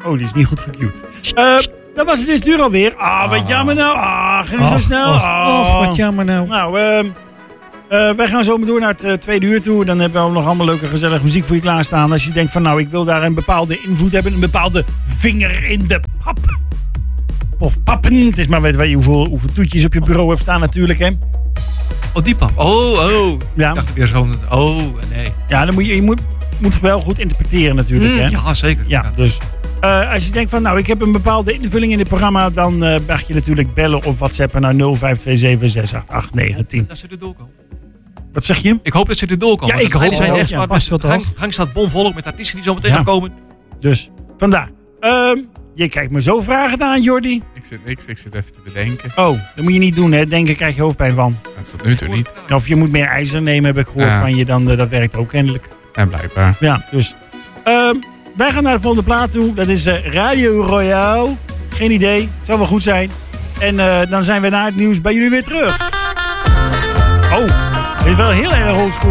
Oh, die is niet goed gecued. Dat was het dus nu alweer. Wat jammer nou. Ging zo snel. Wat jammer nou. Nou, wij gaan zo door naar het tweede uur toe. Dan hebben we ook nog allemaal leuke gezellige muziek voor je klaarstaan. Als je denkt van nou, ik wil daar een bepaalde invloed hebben. Een bepaalde vinger in de pap. Of pappen. Het is maar weet je hoeveel toetjes op je bureau hebt staan natuurlijk, hè. Oh, die pap. Oh. Ja. Ik dacht weer zo. Oh, nee. Ja, dan moet wel goed interpreteren natuurlijk, hè. Ja, zeker. Ja, dus als je denkt van nou, ik heb een bepaalde invulling in dit programma, dan mag je natuurlijk bellen of whatsappen naar 0527688910. Dat ze er doorkomen. Wat zeg je? Ik hoop dat ze er doorkomen. Ja, ik hoop zijn ook, echt ja. wat. Past wel De gang staat bomvolk met artiesten die zo meteen gaan komen. Dus, vandaar. Je kijkt me zo vragend aan, Jordi. Ik zit niks, ik zit even te bedenken. Oh, dat moet je niet doen, hè. Denken krijg je hoofdpijn van. Nou, tot nu toe niet. Of je moet meer ijzer nemen, heb ik gehoord van je. Dan, dat werkt ook kennelijk. En blijkbaar. Ja, dus. Wij gaan naar de volgende plaat toe. Dat is Radio Royale. Geen idee. Zou wel goed zijn. En dan zijn we na het nieuws bij jullie weer terug. Oh, dit is wel heel erg oldschool.